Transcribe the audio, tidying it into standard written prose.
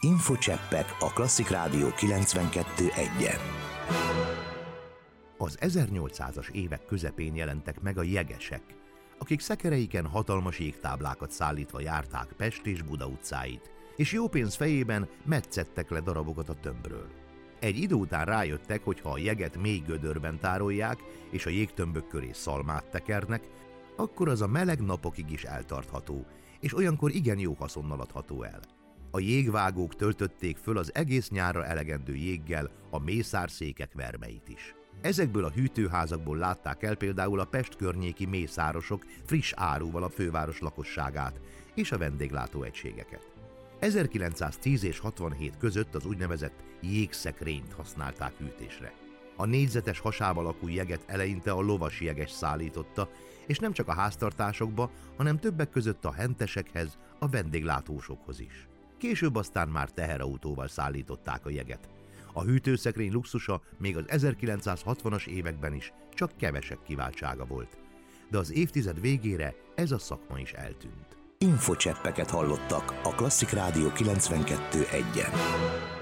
Infocseppek a Klasszik Rádió 92.1-en. Az 1800-as évek közepén jelentek meg a jegesek, akik szekereiken hatalmas jégtáblákat szállítva járták Pest és Buda utcáit, és jó pénz fejében metszettek le darabokat a tömbről. Egy idő után rájöttek, hogy ha a jeget mély gödörben tárolják, és a jégtömbök köré szalmát tekernek, akkor az a meleg napokig is eltartható, és olyankor igen jó haszonnal adható el. A jégvágók töltötték föl az egész nyárra elegendő jéggel a mészárszékek vermeit is. Ezekből a hűtőházakból látták el például a Pest környéki mészárosok friss áruval a főváros lakosságát és a vendéglátóegységeket. 1910 és 67 között az úgynevezett jégszekrényt használták hűtésre. A négyzetes hasáb alakú jeget eleinte a lovas jeges szállította, és nem csak a háztartásokba, hanem többek között a hentesekhez, a vendéglátósokhoz is. Később aztán már teherautóval szállították a jeget. A hűtőszekrény luxusa még az 1960-as években is csak kevesek kiváltsága volt. De az évtized végére ez a szakma is eltűnt. Infocseppeket hallottak a Klasszik Rádió 92.1-en.